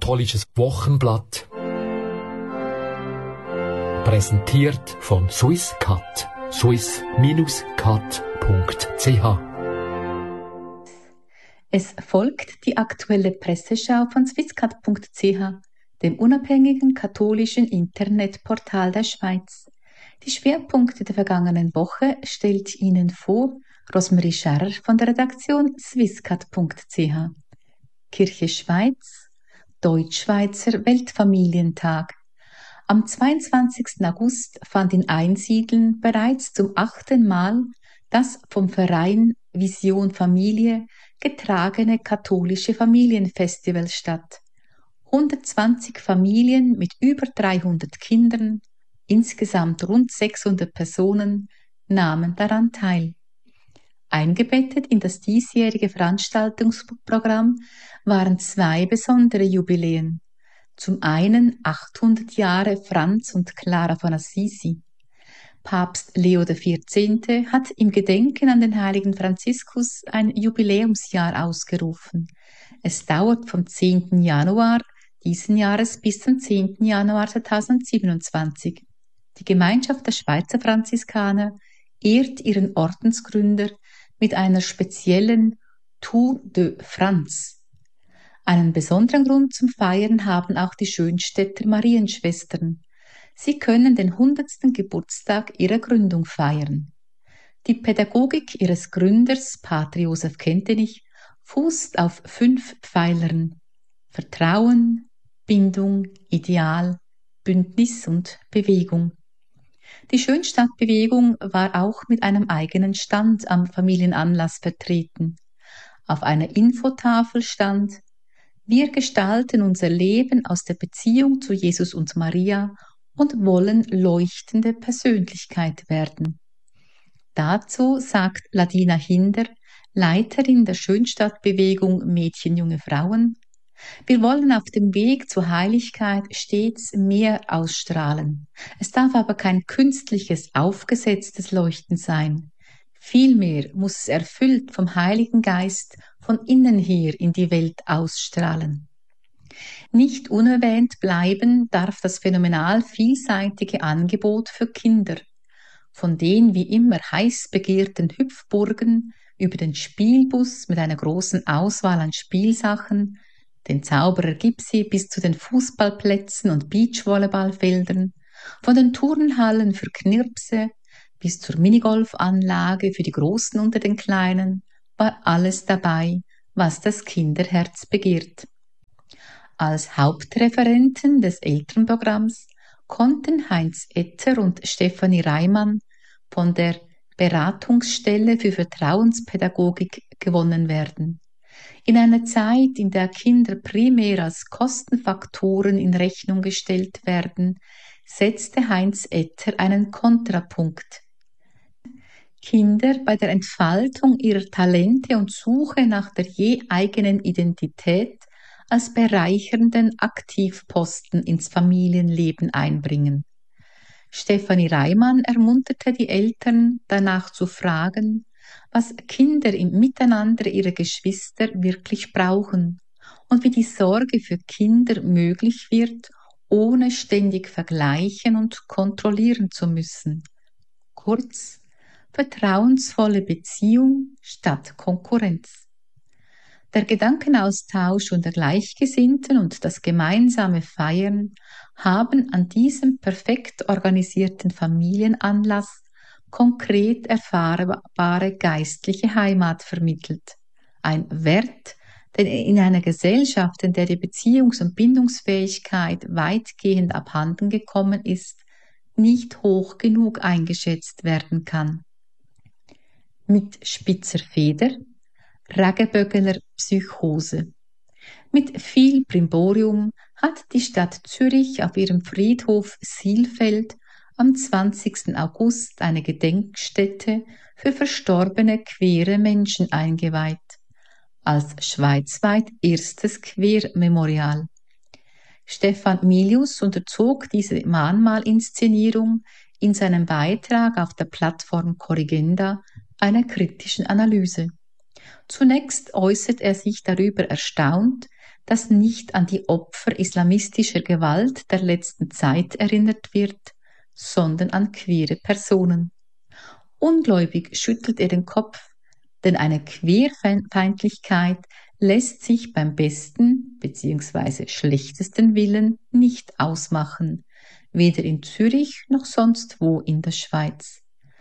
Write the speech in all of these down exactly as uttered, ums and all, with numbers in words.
katholisches Wochenblatt. Präsentiert von Swisscat. swiss cat punkt c h. Es folgt die aktuelle Presseschau von swisscat punkt c h, dem unabhängigen katholischen Internetportal der Schweiz. Die Schwerpunkte der vergangenen Woche stellt Ihnen vor Rosemarie Scherrer von der Redaktion swisscat punkt c h. Kirche Schweiz, Deutschschweizer Weltfamilientag. Am zweiundzwanzigsten August fand in Einsiedeln bereits zum achten Mal das vom Verein Vision Familie getragene katholische Familienfestival statt. hundertzwanzig Familien mit über dreihundert Kindern, insgesamt rund sechshundert Personen, nahmen daran teil. Eingebettet in das diesjährige Veranstaltungsprogramm waren zwei besondere Jubiläen. Zum einen achthundert Jahre Franz und Clara von Assisi. Papst Leo der Vierzehnte hat im Gedenken an den heiligen Franziskus ein Jubiläumsjahr ausgerufen. Es dauert vom zehnten Januar diesen Jahres bis zum zehnten Januar zweitausendsiebenundzwanzig. Die Gemeinschaft der Schweizer Franziskaner ehrt ihren Ordensgründer mit einer speziellen Tour de France. Einen besonderen Grund zum Feiern haben auch die Schönstädter Marienschwestern. Sie können den hundertsten Geburtstag ihrer Gründung feiern. Die Pädagogik ihres Gründers, Pater Josef Kentenich, fußt auf fünf Pfeilern: Vertrauen, Bindung, Ideal, Bündnis und Bewegung. Die Schönstadtbewegung war auch mit einem eigenen Stand am Familienanlass vertreten. Auf einer Infotafel stand: Wir gestalten unser Leben aus der Beziehung zu Jesus und Maria und wollen leuchtende Persönlichkeit werden. Dazu sagt Ladina Hinder, Leiterin der Schönstadtbewegung Mädchen, junge Frauen: Wir wollen auf dem Weg zur Heiligkeit stets mehr ausstrahlen. Es darf aber kein künstliches, aufgesetztes Leuchten sein. Vielmehr muss es erfüllt vom Heiligen Geist von innen her in die Welt ausstrahlen. Nicht unerwähnt bleiben darf das phänomenal vielseitige Angebot für Kinder. Von den wie immer heiß begehrten Hüpfburgen über den Spielbus mit einer großen Auswahl an Spielsachen, den Zauberer Gipsy bis zu den Fußballplätzen und Beachvolleyballfeldern, von den Turnhallen für Knirpse bis zur Minigolfanlage für die Großen unter den Kleinen, war alles dabei, was das Kinderherz begehrt. Als Hauptreferenten des Elternprogramms konnten Heinz Etter und Stefanie Reimann von der Beratungsstelle für Vertrauenspädagogik gewonnen werden. In einer Zeit, in der Kinder primär als Kostenfaktoren in Rechnung gestellt werden, setzte Heinz Etter einen Kontrapunkt. Kinder bei der Entfaltung ihrer Talente und Suche nach der je eigenen Identität als bereichernden Aktivposten ins Familienleben einbringen. Stefanie Reimann ermunterte die Eltern, danach zu fragen, was Kinder im Miteinander ihrer Geschwister wirklich brauchen und wie die Sorge für Kinder möglich wird, ohne ständig vergleichen und kontrollieren zu müssen. Kurz, vertrauensvolle Beziehung statt Konkurrenz. Der Gedankenaustausch unter Gleichgesinnten und das gemeinsame Feiern haben an diesem perfekt organisierten Familienanlass konkret erfahrbare geistliche Heimat vermittelt. Ein Wert, der in einer Gesellschaft, in der die Beziehungs- und Bindungsfähigkeit weitgehend abhanden gekommen ist, nicht hoch genug eingeschätzt werden kann. Mit spitzer Feder, Ragebögeler Psychose. Mit viel Brimborium hat die Stadt Zürich auf ihrem Friedhof Silfeld am zwanzigsten August eine Gedenkstätte für verstorbene queere Menschen eingeweiht, als schweizweit erstes Queer-Memorial. Stefan Milius unterzog diese Mahnmalinszenierung in seinem Beitrag auf der Plattform Corrigenda einer kritischen Analyse. Zunächst äußert er sich darüber erstaunt, dass nicht an die Opfer islamistischer Gewalt der letzten Zeit erinnert wird, sondern an queere Personen. Ungläubig schüttelt er den Kopf, denn eine Queerfeindlichkeit lässt sich beim besten bzw. schlechtesten Willen nicht ausmachen, weder in Zürich noch sonst wo in der Schweiz.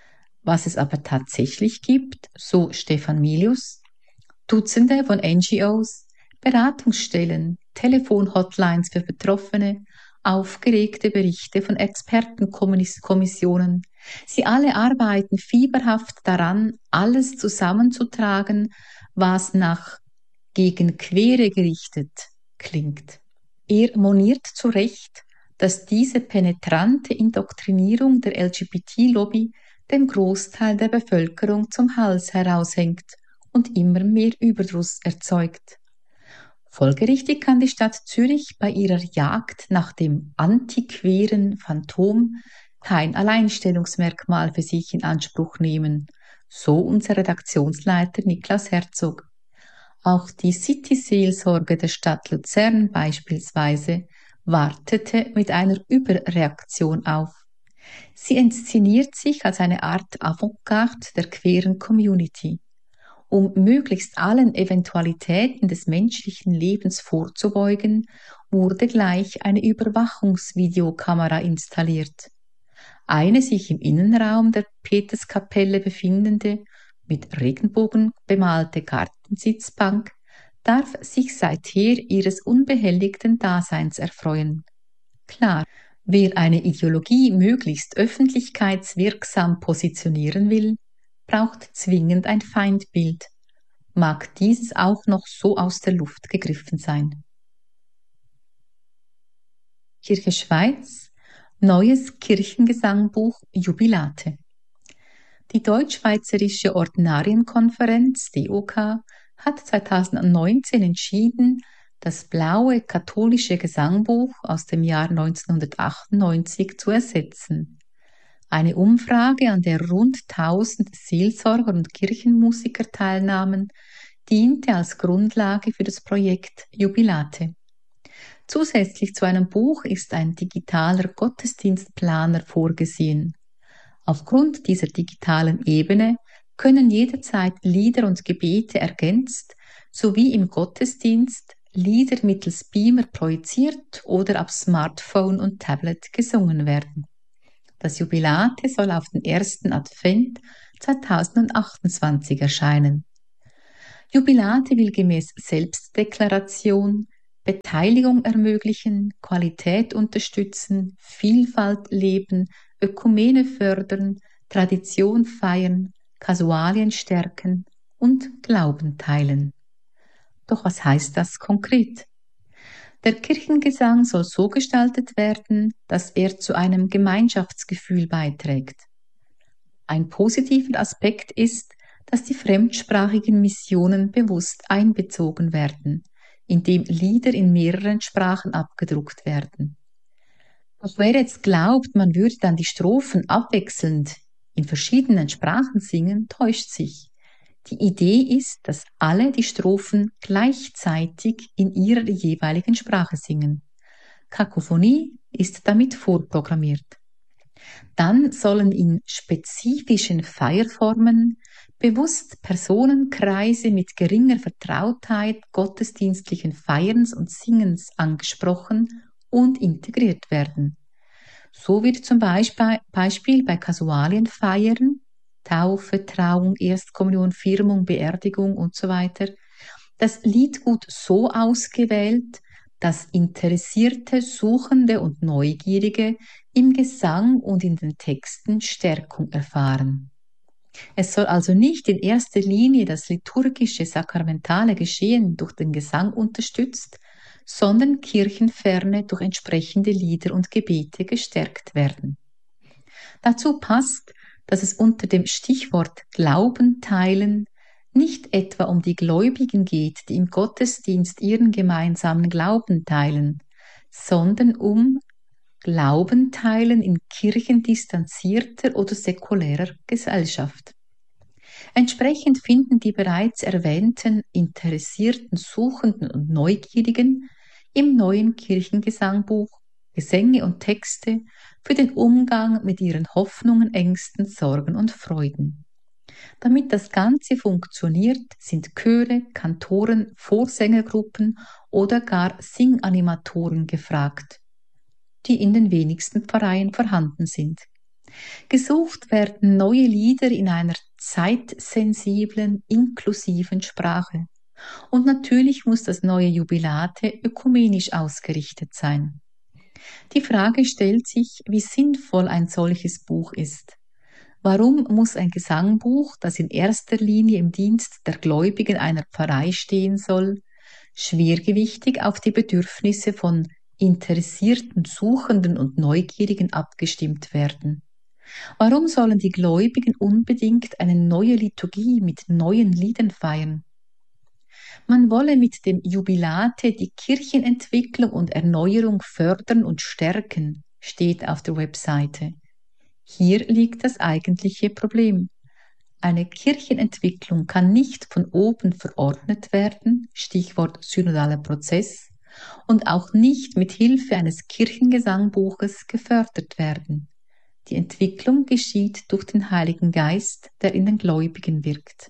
Was es aber tatsächlich gibt, so Stefan Milius, Dutzende von N G Os, Beratungsstellen, Telefonhotlines für Betroffene, aufgeregte Berichte von Expertenkommissionen. Sie alle arbeiten fieberhaft daran, alles zusammenzutragen, was nach gegen Queere gerichtet klingt. Er moniert zu Recht, dass diese penetrante Indoktrinierung der L G B T-Lobby dem Großteil der Bevölkerung zum Hals heraushängt und immer mehr Überdruss erzeugt. Folgerichtig kann die Stadt Zürich bei ihrer Jagd nach dem antiqueren Phantom kein Alleinstellungsmerkmal für sich in Anspruch nehmen, so unser Redaktionsleiter Niklas Herzog. Auch die City-Seelsorge der Stadt Luzern beispielsweise wartete mit einer Überreaktion auf. Sie inszeniert sich als eine Art Avantgarde der queeren Community. Um möglichst allen Eventualitäten des menschlichen Lebens vorzubeugen, wurde gleich eine Überwachungsvideokamera installiert. Eine sich im Innenraum der Peterskapelle befindende, mit Regenbogen bemalte Gartensitzbank darf sich seither ihres unbehelligten Daseins erfreuen. Klar, wer eine Ideologie möglichst öffentlichkeitswirksam positionieren will, braucht zwingend ein Feindbild, mag dieses auch noch so aus der Luft gegriffen sein. Kirche Schweiz, neues Kirchengesangbuch Jubilate. Die Deutsch-Schweizerische Ordinarienkonferenz, D O K, hat zweitausendneunzehn entschieden, das blaue katholische Gesangbuch aus dem Jahr neunzehnhundertachtundneunzig zu ersetzen. Eine Umfrage, an der rund tausend Seelsorger und Kirchenmusiker teilnahmen, diente als Grundlage für das Projekt Jubilate. Zusätzlich zu einem Buch ist ein digitaler Gottesdienstplaner vorgesehen. Aufgrund dieser digitalen Ebene können jederzeit Lieder und Gebete ergänzt sowie im Gottesdienst Lieder mittels Beamer projiziert oder ab Smartphone und Tablet gesungen werden. Das Jubilate soll auf den ersten Advent zweitausendachtundzwanzig erscheinen. Jubilate will gemäß Selbstdeklaration Beteiligung ermöglichen, Qualität unterstützen, Vielfalt leben, Ökumene fördern, Tradition feiern, Kasualien stärken und Glauben teilen. Doch was heißt das konkret? Der Kirchengesang soll so gestaltet werden, dass er zu einem Gemeinschaftsgefühl beiträgt. Ein positiver Aspekt ist, dass die fremdsprachigen Missionen bewusst einbezogen werden, indem Lieder in mehreren Sprachen abgedruckt werden. Doch wer jetzt glaubt, man würde dann die Strophen abwechselnd in verschiedenen Sprachen singen, täuscht sich. Die Idee ist, dass alle die Strophen gleichzeitig in ihrer jeweiligen Sprache singen. Kakophonie ist damit vorprogrammiert. Dann sollen in spezifischen Feierformen bewusst Personenkreise mit geringer Vertrautheit gottesdienstlichen Feierns und Singens angesprochen und integriert werden. So wird zum Beispiel, Beispiel bei Kasualienfeiern, Taufe, Trauung, Erstkommunion, Firmung, Beerdigung und so weiter, das Liedgut so ausgewählt, dass Interessierte, Suchende und Neugierige im Gesang und in den Texten Stärkung erfahren. Es soll also nicht in erster Linie das liturgische, sakramentale Geschehen durch den Gesang unterstützt, sondern Kirchenferne durch entsprechende Lieder und Gebete gestärkt werden. Dazu passt, dass es unter dem Stichwort Glauben teilen nicht etwa um die Gläubigen geht, die im Gottesdienst ihren gemeinsamen Glauben teilen, sondern um Glauben teilen in kirchendistanzierter oder säkulärer Gesellschaft. Entsprechend finden die bereits erwähnten Interessierten, Suchenden und Neugierigen im neuen Kirchengesangbuch Gesänge und Texte für den Umgang mit ihren Hoffnungen, Ängsten, Sorgen und Freuden. Damit das Ganze funktioniert, sind Chöre, Kantoren, Vorsängergruppen oder gar Singanimatoren gefragt, die in den wenigsten Pfarreien vorhanden sind. Gesucht werden neue Lieder in einer zeitsensiblen, inklusiven Sprache. Und natürlich muss das neue Jubilate ökumenisch ausgerichtet sein. Die Frage stellt sich, wie sinnvoll ein solches Buch ist. Warum muss ein Gesangbuch, das in erster Linie im Dienst der Gläubigen einer Pfarrei stehen soll, schwergewichtig auf die Bedürfnisse von Interessierten, Suchenden und Neugierigen abgestimmt werden? Warum sollen die Gläubigen unbedingt eine neue Liturgie mit neuen Liedern feiern? Man wolle mit dem Jubilate die Kirchenentwicklung und Erneuerung fördern und stärken, steht auf der Webseite. Hier liegt das eigentliche Problem. Eine Kirchenentwicklung kann nicht von oben verordnet werden, Stichwort synodaler Prozess, und auch nicht mit Hilfe eines Kirchengesangbuches gefördert werden. Die Entwicklung geschieht durch den Heiligen Geist, der in den Gläubigen wirkt.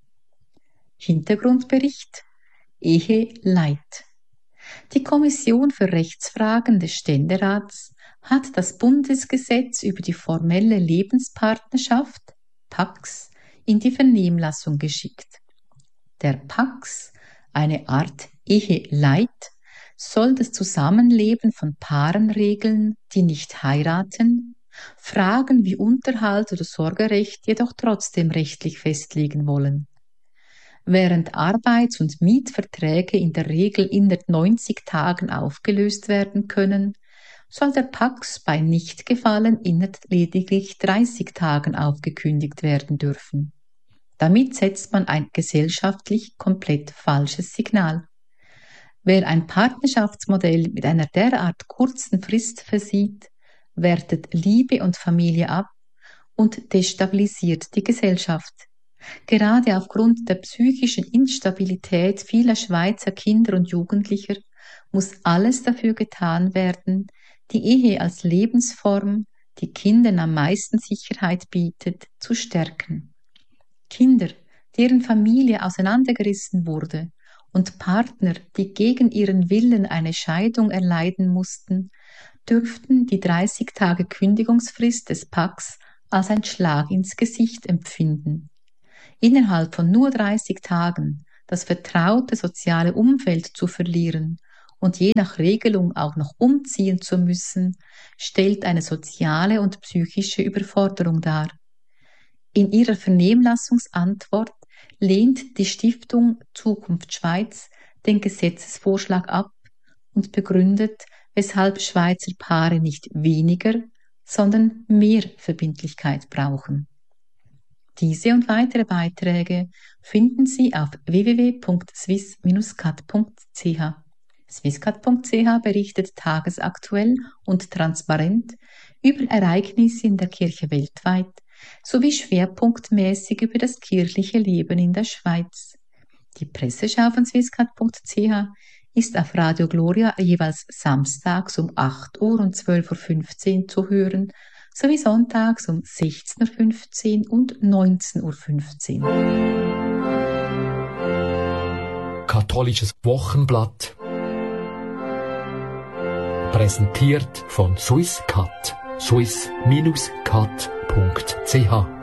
Hintergrundbericht: Ehe Leit. Die Kommission für Rechtsfragen des Ständerats hat das Bundesgesetz über die formelle Lebenspartnerschaft, Pax, in die Vernehmlassung geschickt. Der Pax, eine Art Ehe Leit, soll das Zusammenleben von Paaren regeln, die nicht heiraten, Fragen wie Unterhalt oder Sorgerecht jedoch trotzdem rechtlich festlegen wollen. Während Arbeits- und Mietverträge in der Regel innerhalb neunzig Tagen aufgelöst werden können, soll der Pax bei Nichtgefallen innerhalb lediglich dreißig Tagen aufgekündigt werden dürfen. Damit setzt man ein gesellschaftlich komplett falsches Signal. Wer ein Partnerschaftsmodell mit einer derart kurzen Frist versieht, wertet Liebe und Familie ab und destabilisiert die Gesellschaft. Gerade aufgrund der psychischen Instabilität vieler Schweizer Kinder und Jugendlicher muss alles dafür getan werden, die Ehe als Lebensform, die Kindern am meisten Sicherheit bietet, zu stärken. Kinder, deren Familie auseinandergerissen wurde, und Partner, die gegen ihren Willen eine Scheidung erleiden mussten, dürften die dreißig Tage Kündigungsfrist des Pax als ein Schlag ins Gesicht empfinden. Innerhalb von nur dreißig Tagen das vertraute soziale Umfeld zu verlieren und je nach Regelung auch noch umziehen zu müssen, stellt eine soziale und psychische Überforderung dar. In ihrer Vernehmlassungsantwort lehnt die Stiftung Zukunft Schweiz den Gesetzesvorschlag ab und begründet, weshalb Schweizer Paare nicht weniger, sondern mehr Verbindlichkeit brauchen. Diese und weitere Beiträge finden Sie auf w w w punkt swiss dash cat punkt c h. Swisscat punkt c h berichtet tagesaktuell und transparent über Ereignisse in der Kirche weltweit sowie schwerpunktmäßig über das kirchliche Leben in der Schweiz. Die Presseschau von Swisscat punkt c h ist auf Radio Gloria jeweils samstags um acht Uhr und zwölf Uhr fünfzehn zu hören, sowie sonntags um sechzehn Uhr fünfzehn und neunzehn Uhr fünfzehn. Katholisches Wochenblatt. Präsentiert von Swisscat. swiss dash cat punkt c h